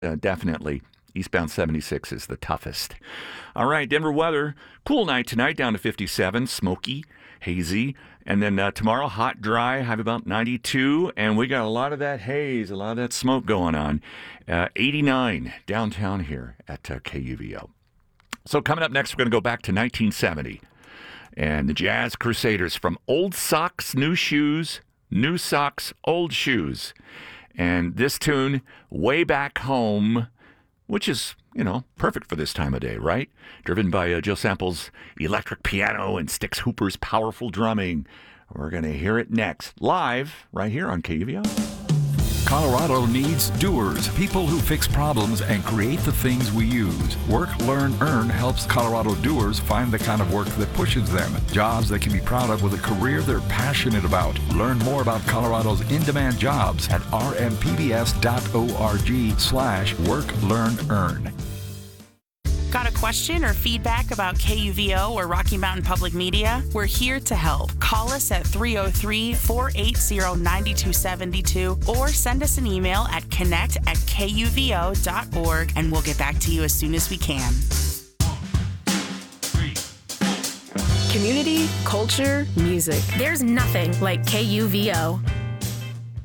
definitely. Eastbound 76 is the toughest. All right, Denver weather. Cool night tonight, down to 57. Smoky, hazy. And then tomorrow, hot, dry, have about 92. And we got a lot of that haze, a lot of that smoke going on. 89 downtown here at KUVO. So coming up next, we're going to go back to 1970. And the Jazz Crusaders from Old Socks, New Shoes, New Socks, Old Shoes. And this tune, Way Back Home, which is, perfect for this time of day, right? Driven by Joe Sample's electric piano and Styx Hooper's powerful drumming. We're going to hear it next, live, right here on KUVO. Colorado needs doers, people who fix problems and create the things we use. Work, Learn, Earn helps Colorado doers find the kind of work that pushes them. Jobs they can be proud of with a career they're passionate about. Learn more about Colorado's in-demand jobs at rmpbs.org/work, learn, earn. Got a question or feedback about KUVO or Rocky Mountain Public Media? We're here to help. Call us at 303-480-9272 or send us an email at connect@kuvo.org and we'll get back to you as soon as we can. Community, culture, music. There's nothing like KUVO.